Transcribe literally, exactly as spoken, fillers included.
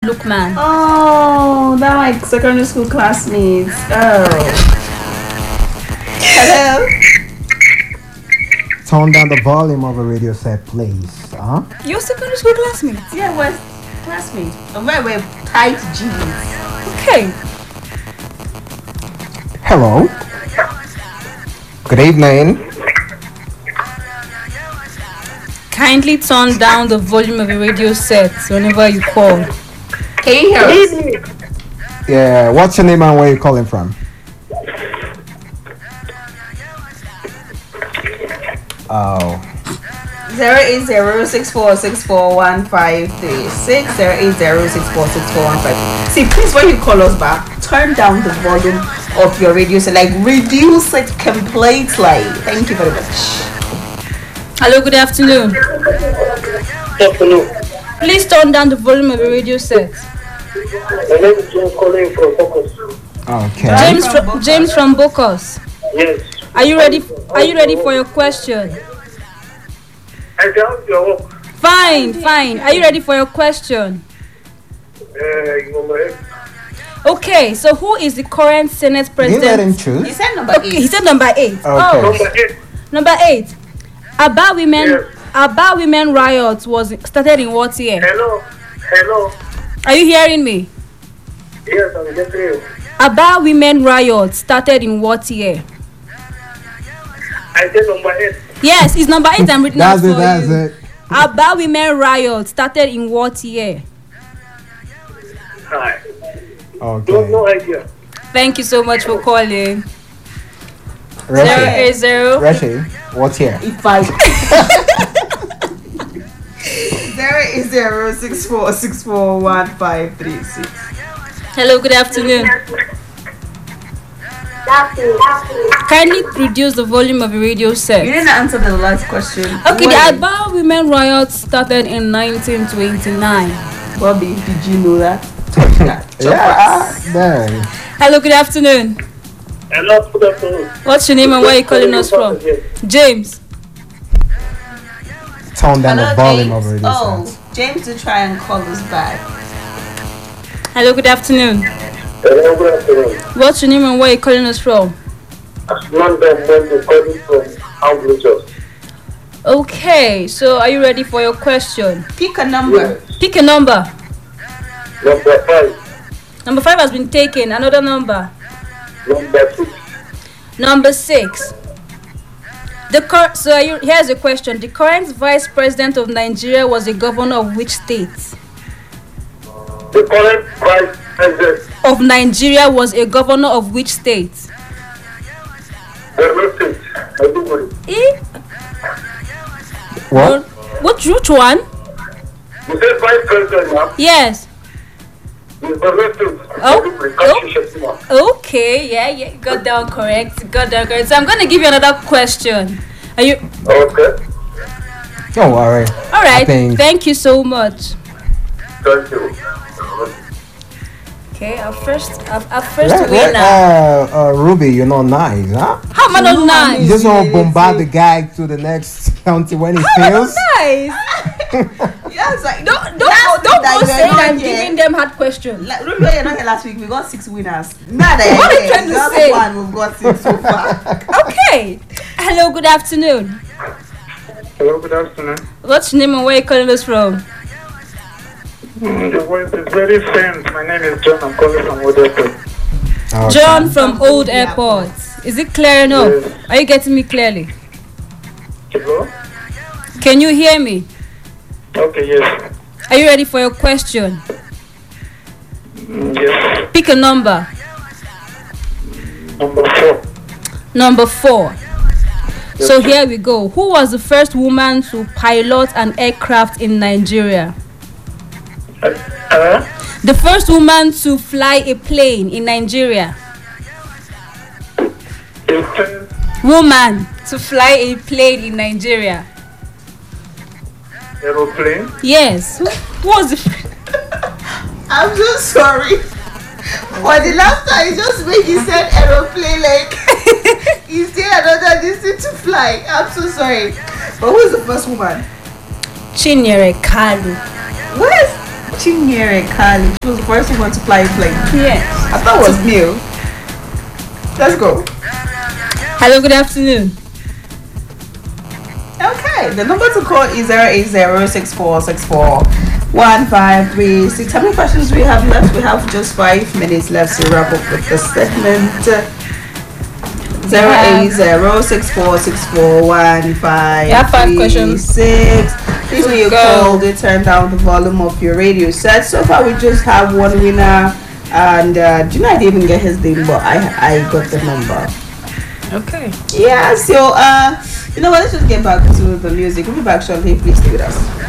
Lukman. Oh, they're like secondary school classmates. Oh. Hello. Turn down the volume of a radio set, please. Huh? Your secondary school classmates? Yeah, we're classmates. And we're, we're tight jeans. Okay. Hello. Good evening. Kindly turn down the volume of your radio set whenever you call. Can you hear us? Yeah, what's your name and where you calling from? Oh. Zero eight zero six four six four one five three six zero eight zero six four six four one five. See, please, when you call us back, turn down the volume of your radio set, like reduce it completely. Thank you very much. Hello, good afternoon. Good afternoon. Please turn down the volume of your radio set. My name is James calling from Focus. Okay. James from James from Bocos. Yes. Are you ready? Are you ready for your question? I doubt your work. Fine, fine. Are you ready for your question? Uh, you know my Okay, so who is the current Senate Did you let him president? choose? He said number Okay, eight. he said number eight. Okay. Oh, number eight. number eight. About women, Yes. about women riots was started in what year? Hello. Hello. Are you hearing me? Yes, I'm getting you. About women riots started in what year? I said number eight. Yes, it's number eight. I'm reading out That's for it, that's you. it. About women riots started in what year? Hi. No, Okay. no idea. Thank you so much for calling. Zero Rashi, eight zero. Rashi, what's here? If I zero eight zero six four six four one five three six. Hello, good afternoon. Kindly reduce the volume of your radio You set. didn't answer the last question. Okay, the Wait, About women riots started in nineteen twenty-nine. Bobby, did you know that? Yeah, there. Hello, good afternoon. Hello, good afternoon. What's your name and where are you calling us from? James. Turn down the Hello, volume James. of a radio Oh, set. James to try and call us back. Hello, good afternoon. Hello, good afternoon. What's your name and where are you calling us from? Asmanda Mwende calling from Outrageous. Okay, so are you ready for your question? Pick a number. Yes. Pick a number. Number five. Number five has been taken. Another number. Number six. Number six. The cur- so are you, here's a question. The current vice president of Nigeria was a governor of which state? The current vice president. Of Nigeria was a governor of which state? The state. Everybody. Eh? What? Which, which one? You said vice president, ma'am. Yes. The Borno state. Oh, Everybody. oh. Kashi Shettima. Okay, yeah, yeah, got that correct. Got that correct. So I'm going to give you another question. Are you Okay. Don't worry. all right? I think- Thank you so much. Thank you. Okay, our first, our, our first Right, right, winner. uh, uh, Ruby, you're not nice, huh? How am I not You nice? just want to bombard the guy to the next county when he How am I fails. not nice? Yes, like Don't don't Last don't week that go you say were not I'm here. giving them hard questions. Like, remember you're not here last week. We got six winners. Nah, that What are you you're trying to here. The other say? one we've got six so far. Okay. Hello, good afternoon. Hello, good afternoon. What's your name and where are you calling us from? Mm, the voice is very faint. My name is John. I'm calling from Odepo. Okay. John from From Old Old Airport. Is it clear enough? Yes. Are you getting me clearly? Hello? Can you hear me? Okay, yes. Are you ready for your question? Mm, yes. Pick a number. Number four. Number four. So Yes. here we go. Who was the first woman to pilot an aircraft in Nigeria? Uh, uh, The first woman to fly a plane in Nigeria. the first Woman to fly a plane in Nigeria. aeroplane. Yes. Who, who was the f- I'm so sorry. But the last time, just when you said aeroplane, like you said another distance to fly. I'm so sorry. But who's the first woman? Chinyere Kalu? What? Chinyere Kali. She was the first one to fly a plane. Yes. I thought it was new. Let's go. Hello, good afternoon. Okay, the number to call is zero eight zero six four six four one five three six. How many questions do we have left? We have just five minutes left to wrap up with the segment. Zero eight zero six four six four one five. You have five questions. Six. Please, when you Go. call, do turn down the volume of your radio set. So far, we just have one winner, and uh, do you know I didn't even get his name, but I I got the number. Okay. Yeah. So uh, you know what? Let's just get back to the music. We'll be back shortly. Please stay with us.